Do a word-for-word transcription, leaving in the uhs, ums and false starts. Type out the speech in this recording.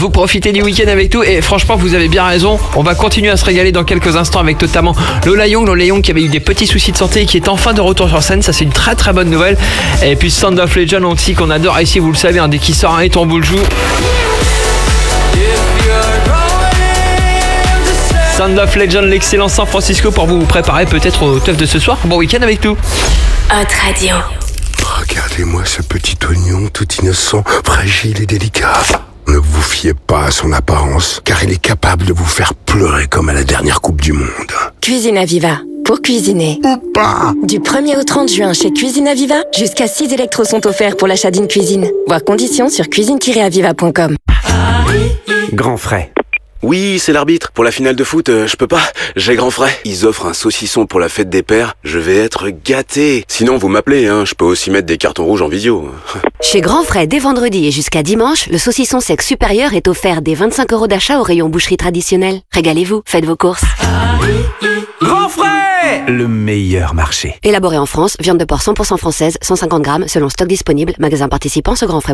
Vous profitez du week-end avec nous et franchement vous avez bien raison. On va continuer à se régaler dans quelques instants avec notamment Lola Young, Lola Young qui avait eu des petits soucis de santé et qui est enfin de retour sur scène. Ça c'est une très très bonne nouvelle. Et puis Sound of Legend aussi qu'on adore ici, vous le savez, hein, dès qu'il sort un hit on vous le joue. Sound of Legend, l'excellent San Francisco pour vous préparer peut-être au teuf de ce soir. Bon week-end avec nous. Hot Radio. Regardez-moi ce petit oignon tout innocent, fragile et délicat. Ne vous fiez pas à son apparence, car il est capable de vous faire pleurer comme à la dernière Coupe du Monde. Cuisine Aviva. Pour cuisiner. Ou pas. Du premier au trente juin chez Cuisine Aviva, jusqu'à six électros sont offerts pour l'achat d'une cuisine. Voir conditions sur cuisine tiret aviva point com. Grand frais. Oui, c'est l'arbitre. Pour la finale de foot, euh, je peux pas. J'ai grand frais. Ils offrent un saucisson pour la fête des pères. Je vais être gâté. Sinon, vous m'appelez, hein. Je peux aussi mettre des cartons rouges en visio. Chez Grand Frais, dès vendredi et jusqu'à dimanche, le saucisson sec supérieur est offert dès vingt-cinq euros d'achat au rayon boucherie traditionnelle. Régalez-vous, faites vos courses. Grand frais, le meilleur marché. Élaboré en France, viande de porc cent pour cent française, cent cinquante grammes, selon stock disponible, magasin participant, ce Grand Frais.